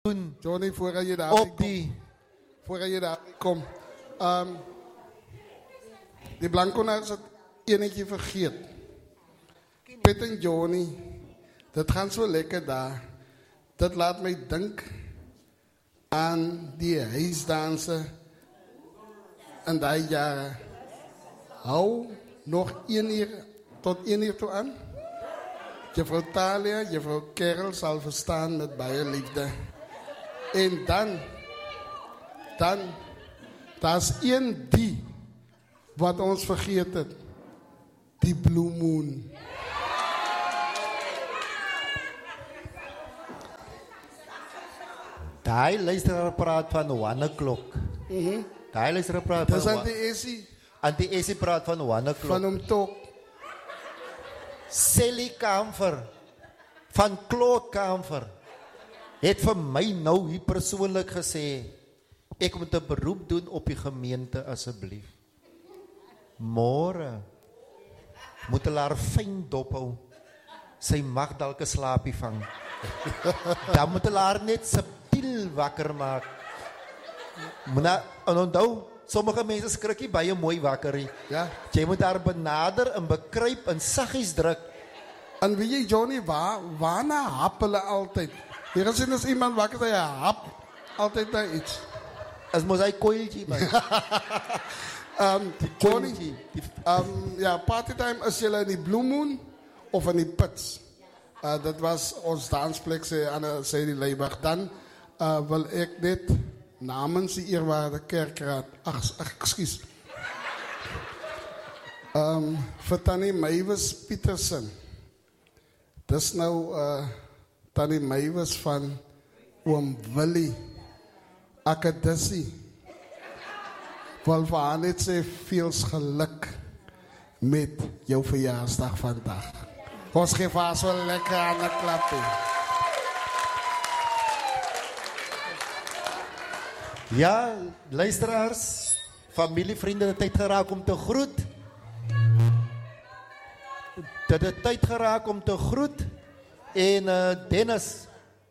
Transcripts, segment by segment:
doen Johnny, voordat je daar op die... Voordat je daar komt. Die Blancona is het enetje vergeet. Piet en Johnny, dat gaat zo lekker daar. Dat laat mij denken aan die huisdansen in die jaren. Hou nog 1 uur tot 1 uur toe aan. Juffrouw Thalia, juffrouw Kerel zal verstaan met baie liefde. En dan, daar is 1 die wat ons vergeet het. Die Blue Moon. Daai luisteraar praat van 1 o'clock. Daai luisteraar praat Dat is van... aan die Essie. Antie Essie praat van 1 o'clock. Van hom toch. Sally Kamfer van Claude Kamfer het vir my nou hier persoonlik gesê, ek moet 'n beroep doen op die gemeente asseblief. Môre moet hulle haar fyn dophou. Sy mag dalk 'n slaapie vang. Dan moet hulle haar net subtiel wakker maak. Maar onthou, sommige mense skrikkie baie mooi wakkerie. Ja. Jy moet haar benader en bekruip en saggies druk. En weet jy, Johnny, waarna hap hulle altyd? Hier is as iemand wakker sy hap altyd na iets. As mos hy koeltjie man. Johnny, ja, partytime is julle in die Blue Moon of in die Pits. Dat was ons dansplek, sê die Leibach. Dan wil ek net namens die eerwaarde kerkraad, excuse, vir Tannie Mavis Petersen. Dis nou Tannie Mavis van oom Willie Akadissie. Wil vir haar net sê veels geluk met jou verjaarsdag vandag. Ons geef haar so lekker aan 'n klapie. Ja, luisteraars, familie, vriende, dit tyd geraak om te groet. Dit het tyd geraak om te groet. En Dennis,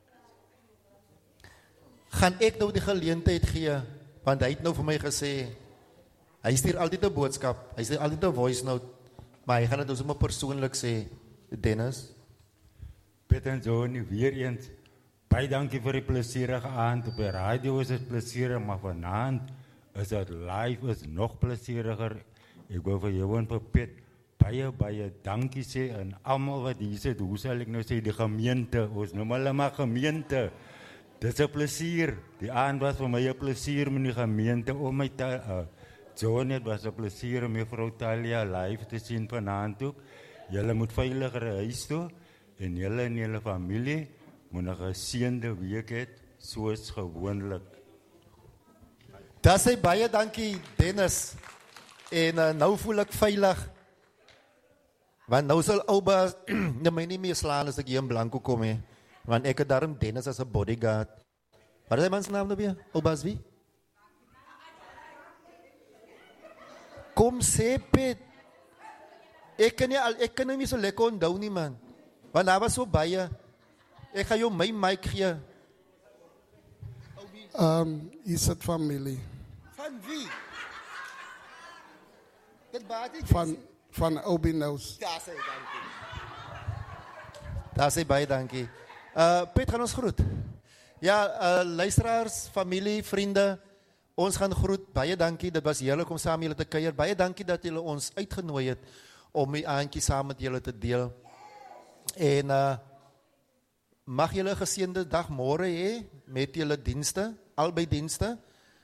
gaan ek nou die geleentheid gee, want hy het nou vir my gesê, hy stuur altyd 'n boodskap, hy stuur altyd 'n voice note, maar hy gaan dit nou sommer persoonlik sê. Dennis. Piet en Johnny, weer eens, baie dankie vir die plesierige aand. Op die radio is het plesierig, maar vanavond is het live, is nog plezieriger. Ek wil vir jou en vir Piet baie dankie sê en almal wat hier sit, hoe sal ek nou sê, die gemeente, ons noem hulle maar gemeente. Dit is 'n plesier. Die aand was vir my 'n plesier met die gemeente om my Johnny, het was 'n plesier om juffrou Thalia live te sien vanaand ook. Julle moet veiliger huis toe en julle familie moet 'n geseënde week hê soos gewoonlik. Daar sê baie dankie Dennis. En nou voel ek veilig. Want nou sal oupa my nie meer slaan as ek hier in Blanco kom hè. Want ek het daarom Dennis as 'n bodyguard. Wat is die man se naam nou weer? Oupa's wie? Kom sê Piet. Ek kan nie so lekker onthou nie man. Want daar was so baie. Ek gaan jou my mic gee. Is het familie? Van wie? Dit baie van Obi Nous. Daar sê dankie. Daar sê baie dankie. Piet, gaan ons groet. Ja, luisteraars, familie, vriende, ons gaan groet. Baie dankie, dit was heerlik om saam met julle te kuier. Baie dankie dat julle ons uitgenooi het om die aandjie saam met julle te deel. En mag julle 'n geseënde dag môre hê met julle dienste, albei dienste.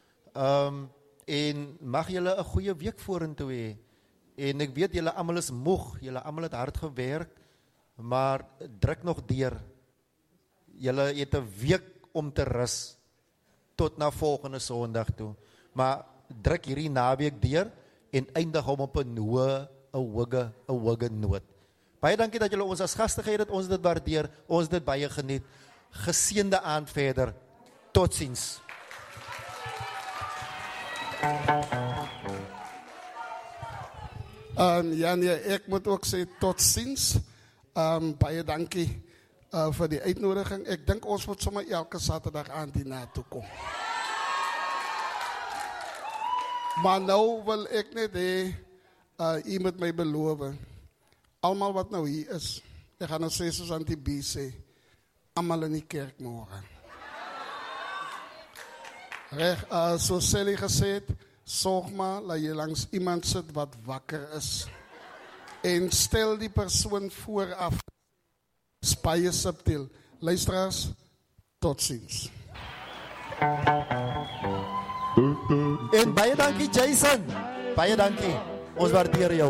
En mag julle 'n goeie week vorentoe hê. En ek weet julle almal is moeg, julle almal het hard gewerk, maar druk nog deur. Julle het 'n week om te rus tot na volgende Sondag toe. Maar druk hierdie naweek deur en eindig hom op 'n hoë noot. Baie dankie dat julle ons as gaste gehad het, ons dit waardeer, ons dit baie geniet. Geseënde aand verder. Totsiens. Ja, nee, ek moet ook sê tot ziens. Baie dankie vir die uitnodiging. Ek dink ons moet sommer elke Saterdag aand hiernatoe kom. Maar nou wil ek net hê, u moet my beloof, almal wat nou hier is, ek gaan nou sê soos Auntie B sê, almal in die kerk môre. Reg, soos Sally gesê het, sorg maar dat jy langs iemand sit wat wakker is. En stel die persoon vooraf. Baie subtiel. Luisteraars, totsiens. En baie dankie Jason. Baie dankie. Ons waardeer jou.